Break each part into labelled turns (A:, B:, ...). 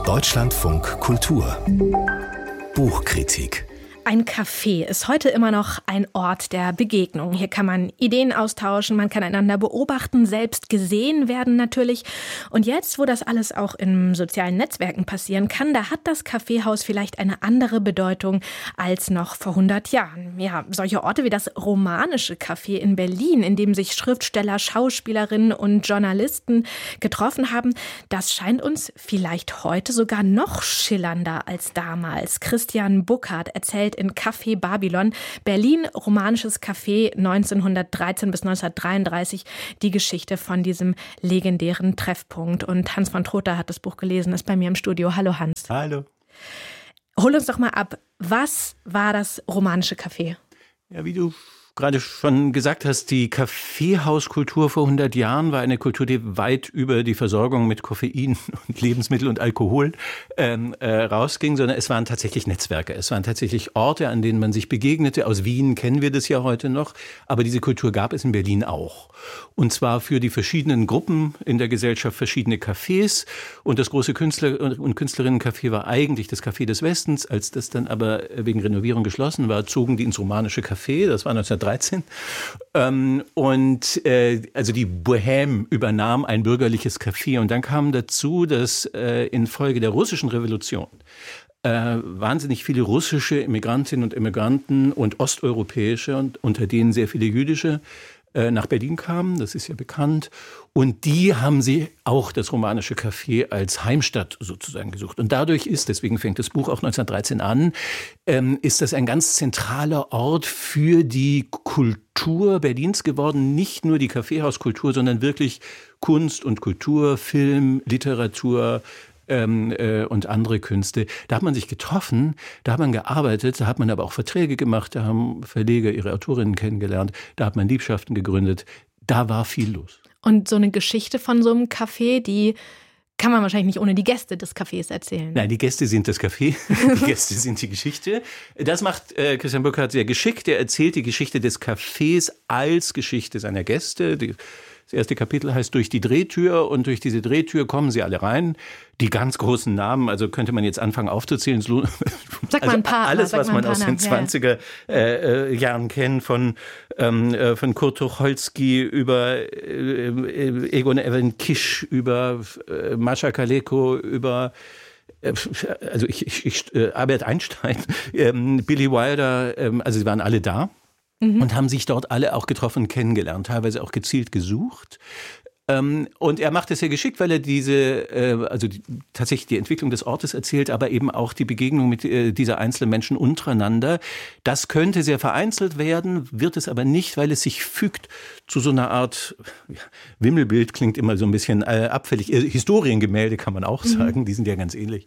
A: Deutschlandfunk Kultur Buchkritik.
B: Ein Café ist heute immer noch ein Ort der Begegnung. Hier kann man Ideen austauschen, man kann einander beobachten, selbst gesehen werden natürlich. Und jetzt, wo das alles auch in sozialen Netzwerken passieren kann, da hat das Kaffeehaus vielleicht eine andere Bedeutung als noch vor 100 Jahren. Ja, solche Orte wie das Romanische Café in Berlin, in dem sich Schriftsteller, Schauspielerinnen und Journalisten getroffen haben, das scheint uns vielleicht heute sogar noch schillernder als damals. Christian Buckert erzählt in Café Babylon, Berlin, romanisches Café 1913 bis 1933, die Geschichte von diesem legendären Treffpunkt. Und Hans von Trotha hat das Buch gelesen, ist bei mir im Studio. Hallo Hans.
C: Hallo.
B: Hol uns doch mal ab, was war das romanische Café?
C: Ja, wie du gerade schon gesagt hast, die Kaffeehauskultur vor 100 Jahren war eine Kultur, die weit über die Versorgung mit Koffein und Lebensmittel und Alkohol rausging, sondern es waren tatsächlich Netzwerke. Es waren tatsächlich Orte, an denen man sich begegnete. Aus Wien kennen wir das ja heute noch, aber diese Kultur gab es in Berlin auch. Und zwar für die verschiedenen Gruppen in der Gesellschaft verschiedene Cafés. Und das große Künstler- und Künstlerinnencafé war eigentlich das Café des Westens. Als das dann aber wegen Renovierung geschlossen war, zogen die ins romanische Café. Das war 1913. Also die Bohème übernahm ein bürgerliches Café. Und dann kam dazu, dass infolge der russischen Revolution wahnsinnig viele russische Immigrantinnen und Immigranten und osteuropäische und unter denen sehr viele jüdische nach Berlin kamen, das ist ja bekannt. Und die haben sie auch das romanische Café als Heimstatt sozusagen gesucht. Und dadurch ist, deswegen fängt das Buch auch 1913 an, ist das ein ganz zentraler Ort für die Kultur Berlins geworden. Nicht nur die Kaffeehauskultur, sondern wirklich Kunst und Kultur, Film, Literatur, und andere Künste. Da hat man sich getroffen, da hat man gearbeitet, da hat man aber auch Verträge gemacht, da haben Verleger ihre Autorinnen kennengelernt, da hat man Liebschaften gegründet. Da war viel los.
B: Und so eine Geschichte von so einem Café, die kann man wahrscheinlich nicht ohne die Gäste des Cafés erzählen.
C: Nein, die Gäste sind das Café, die Gäste sind die Geschichte. Das macht Christian Buckert sehr geschickt. Er erzählt die Geschichte des Cafés als Geschichte seiner Gäste. Das erste Kapitel heißt Durch die Drehtür, und durch diese Drehtür kommen sie alle rein. Die ganz großen Namen, also könnte man jetzt anfangen aufzuzählen.
B: Sag mal ein paar.
C: Alles, was man aus den 20er Jahren kennt, von Kurt Tucholsky über Egon Erwin Kisch, über Mascha Kaleko, über Albert Einstein, Billy Wilder, also sie waren alle da. Und haben sich dort alle auch getroffen und kennengelernt, teilweise auch gezielt gesucht. Und er macht es sehr geschickt, weil er tatsächlich die Entwicklung des Ortes erzählt, aber eben auch die Begegnung mit dieser einzelnen Menschen untereinander. Das könnte sehr vereinzelt werden, wird es aber nicht, weil es sich fügt zu so einer Art Wimmelbild, klingt immer so ein bisschen abfällig. Historiengemälde kann man auch sagen, die sind ja ganz ähnlich.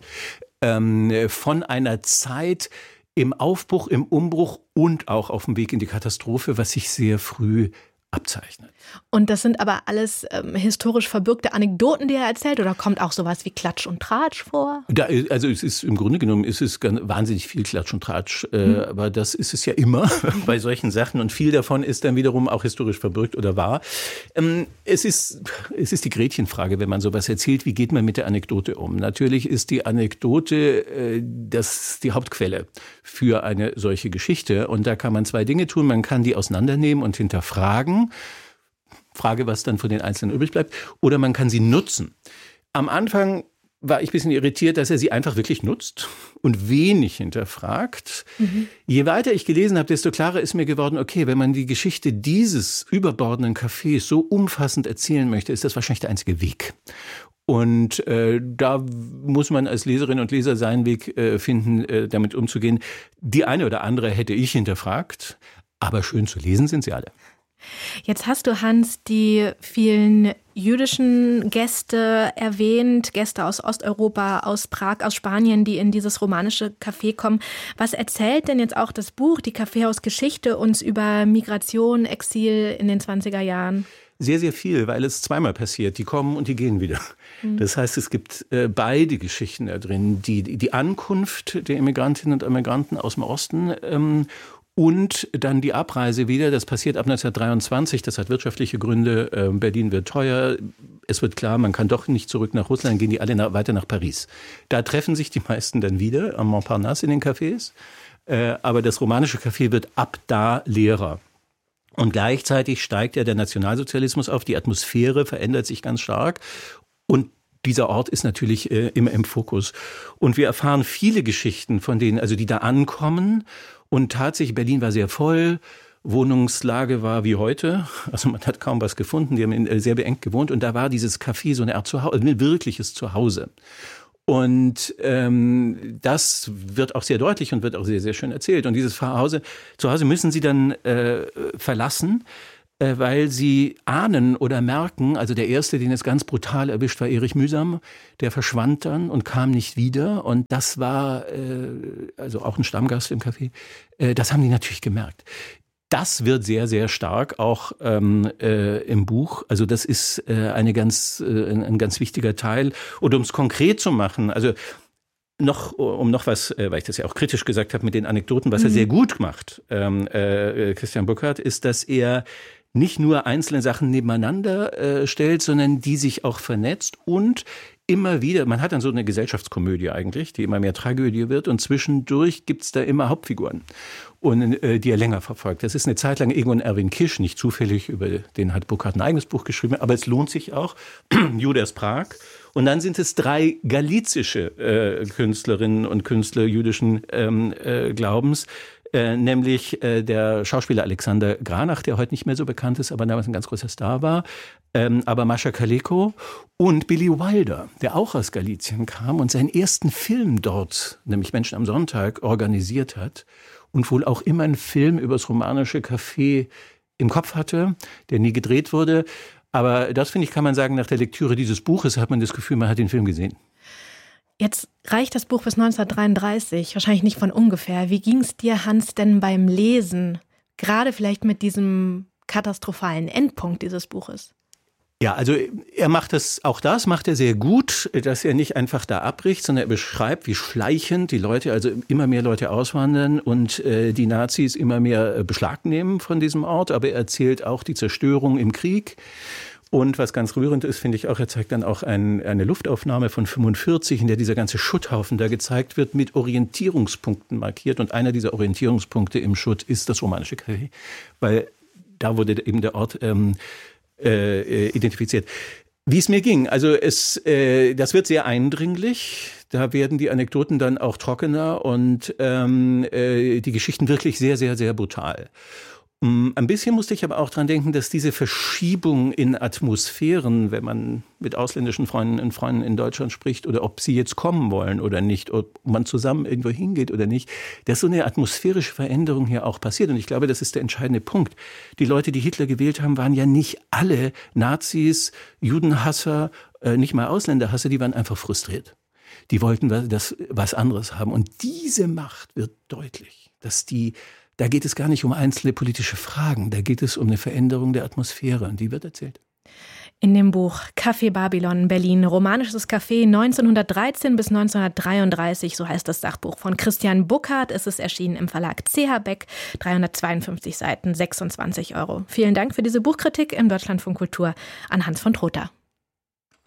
C: Von einer Zeit im Aufbruch, im Umbruch und auch auf dem Weg in die Katastrophe, was sich sehr früh abzeichnet.
B: Und das sind aber alles historisch verbürgte Anekdoten, die er erzählt, oder kommt auch sowas wie Klatsch und Tratsch vor?
C: Also es ist im Grunde genommen wahnsinnig viel Klatsch und Tratsch, aber das ist es ja immer bei solchen Sachen, und viel davon ist dann wiederum auch historisch verbürgt oder wahr. Es ist die Gretchenfrage, wenn man sowas erzählt, wie geht man mit der Anekdote um? Natürlich ist die Anekdote die Hauptquelle für eine solche Geschichte, und da kann man zwei Dinge tun. Man kann die auseinandernehmen und hinterfragen. Frage, was dann von den Einzelnen übrig bleibt. Oder man kann sie nutzen. Am Anfang war ich ein bisschen irritiert, dass er sie einfach wirklich nutzt und wenig hinterfragt. Je weiter ich gelesen habe, desto klarer ist mir geworden, okay, wenn man die Geschichte dieses überbordenden Cafés so umfassend erzählen möchte, ist das wahrscheinlich der einzige Weg. Und da muss man als Leserin und Leser seinen Weg finden, damit umzugehen. Die eine oder andere hätte ich hinterfragt, aber schön zu lesen sind sie alle.
B: Jetzt hast du, Hans, die vielen jüdischen Gäste erwähnt, Gäste aus Osteuropa, aus Prag, aus Spanien, die in dieses romanische Café kommen. Was erzählt denn jetzt auch das Buch, die Kaffeehausgeschichte, uns über Migration, Exil in den 20er Jahren?
C: Sehr, sehr viel, weil es zweimal passiert. Die kommen und die gehen wieder. Das heißt, es gibt beide Geschichten da drin. Die Ankunft der Immigrantinnen und Immigranten aus dem Osten Und dann die Abreise wieder, das passiert ab 1923, das hat wirtschaftliche Gründe, Berlin wird teuer, es wird klar, man kann doch nicht zurück nach Russland, gehen die alle weiter nach Paris. Da treffen sich die meisten dann wieder am Montparnasse in den Cafés, aber das romanische Café wird ab da leerer. Und gleichzeitig steigt ja der Nationalsozialismus auf, die Atmosphäre verändert sich ganz stark und dieser Ort ist natürlich immer im Fokus. Und wir erfahren viele Geschichten von denen, also die da ankommen. Und tatsächlich, Berlin war sehr voll, Wohnungslage war wie heute. Also man hat kaum was gefunden, die haben sehr beengt gewohnt. Und da war dieses Café so eine Art Zuhause, ein wirkliches Zuhause. Und das wird auch sehr deutlich und wird auch sehr, sehr schön erzählt. Und dieses Zuhause müssen sie dann verlassen, weil sie ahnen oder merken, also der erste, den es ganz brutal erwischt, war Erich Mühsam, der verschwand dann und kam nicht wieder und das war also auch ein Stammgast im Café, das haben die natürlich gemerkt. Das wird sehr, sehr stark auch im Buch, also das ist ein ganz wichtiger Teil und um es konkret zu machen, also noch was, weil ich das ja auch kritisch gesagt habe mit den Anekdoten, was er sehr gut macht, Christian Burckhardt, ist, dass er nicht nur einzelne Sachen nebeneinander stellt, sondern die sich auch vernetzt und immer wieder, man hat dann so eine Gesellschaftskomödie eigentlich, die immer mehr Tragödie wird und zwischendurch gibt's da immer Hauptfiguren, und die er länger verfolgt. Das ist eine Zeit lang Egon Erwin Kisch, nicht zufällig, über den hat Burckhardt ein eigenes Buch geschrieben, aber es lohnt sich auch, Jude aus Prag. Und dann sind es 3 galizische Künstlerinnen und Künstler jüdischen Glaubens, nämlich der Schauspieler Alexander Granach, der heute nicht mehr so bekannt ist, aber damals ein ganz großer Star war, aber Mascha Kaleko und Billy Wilder, der auch aus Galizien kam und seinen ersten Film dort, nämlich Menschen am Sonntag, organisiert hat und wohl auch immer einen Film über das romanische Café im Kopf hatte, der nie gedreht wurde. Aber das, finde ich, kann man sagen, nach der Lektüre dieses Buches hat man das Gefühl, man hat den Film gesehen.
B: Jetzt reicht das Buch bis 1933, wahrscheinlich nicht von ungefähr. Wie ging es dir, Hans, denn beim Lesen? Gerade vielleicht mit diesem katastrophalen Endpunkt dieses Buches.
C: Ja, also er macht das macht er sehr gut, dass er nicht einfach da abbricht, sondern er beschreibt, wie schleichend die Leute, also immer mehr Leute auswandern und die Nazis immer mehr Beschlag nehmen von diesem Ort. Aber er erzählt auch die Zerstörung im Krieg. Und was ganz rührend ist, finde ich auch, er zeigt dann auch eine Luftaufnahme von 1945, in der dieser ganze Schutthaufen da gezeigt wird, mit Orientierungspunkten markiert. Und einer dieser Orientierungspunkte im Schutt ist das romanische Café, weil da wurde eben der Ort identifiziert. Wie es mir ging, also das wird sehr eindringlich. Da werden die Anekdoten dann auch trockener und die Geschichten wirklich sehr, sehr, sehr brutal. Ein bisschen musste ich aber auch dran denken, dass diese Verschiebung in Atmosphären, wenn man mit ausländischen Freundinnen und Freunden in Deutschland spricht oder ob sie jetzt kommen wollen oder nicht, ob man zusammen irgendwo hingeht oder nicht, dass so eine atmosphärische Veränderung hier auch passiert. Und ich glaube, das ist der entscheidende Punkt. Die Leute, die Hitler gewählt haben, waren ja nicht alle Nazis, Judenhasser, nicht mal Ausländerhasser, die waren einfach frustriert. Die wollten was anderes haben. Und diese Macht wird deutlich, da geht es gar nicht um einzelne politische Fragen, da geht es um eine Veränderung der Atmosphäre und die wird erzählt.
B: In dem Buch Café Babylon Berlin, romanisches Café 1913 bis 1933, so heißt das Sachbuch von Christian Burckhardt. Es ist erschienen im Verlag CH Beck, 352 Seiten, 26 €. Vielen Dank für diese Buchkritik im Deutschlandfunk Kultur an Hans von Trotha.